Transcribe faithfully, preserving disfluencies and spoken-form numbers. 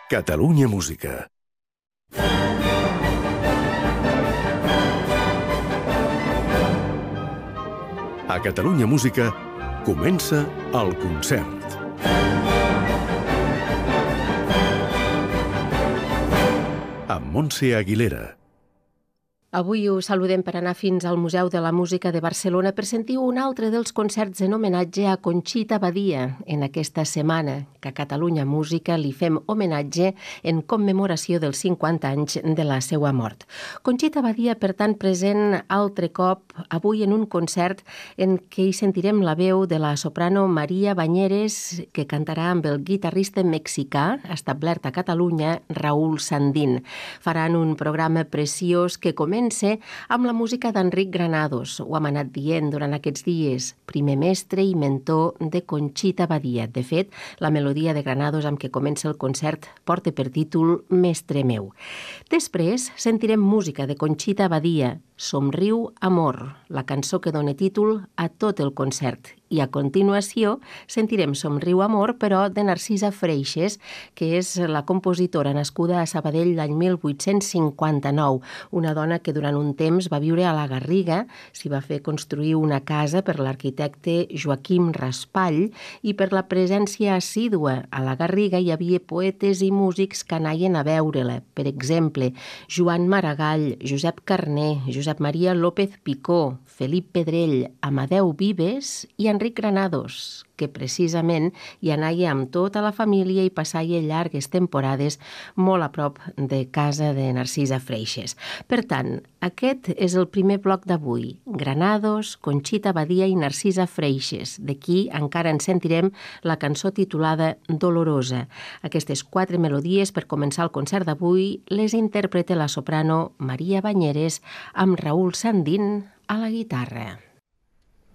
Catalunya Música. A Catalunya Música comença el concert. Amb Montse Aguilera. Avui us saludem per anar fins al Museu de la Música de Barcelona per sentir un altre dels concerts en homenatge a Conxita Badia en aquesta setmana, que a Catalunya Música li fem homenatge en commemoració dels cinquanta anys de la seva mort. Conxita Badia, per tant, present altre cop avui en un concert en què hi sentirem la veu de la soprano Maria Bañeres, que cantarà amb el guitarrista mexicà establert a Catalunya, Raúl Sandín. Faran un programa preciós que comença amb la música d'Enric Granados. Ho hem anat dient durant aquests dies. Primer mestre i mentor de Conxita Badia. De fet, la melodia de Granados amb què comença el concert porta per títol Mestre meu. Després sentirem música de Conxita Badia, Somriu Amor, la cançó que dona títol a tot el concert. I a continuació sentirem Somriu Amor, però de Narcisa Freixes, que és la compositora nascuda a Sabadell l'any mil vuit-cents cinquanta-nou, una dona que durant un temps va viure a la Garriga, s'hi va fer construir una casa per l'arquitecte Joaquim Raspall, i per la presència assídua a la Garriga hi havia poetes i músics que anaven a veure-la. Per exemple, Joan Maragall, Josep Carner, Josep Maria López Picó, Felip Pedrell, Amadeu Vives i Enric Granados, que precisament hi anaia amb tota la família i passaia llargues temporades molt a prop de casa de Narcisa Freixes. Per tant, aquest és el primer bloc d'avui. Granados, Conxita Badia i Narcisa Freixes. D'aquí encara en sentirem la cançó titulada Dolorosa. Aquestes quatre melodies per començar el concert d'avui les interpreta la soprano Maria Bañeres amb Raúl Sandín a la guitarra.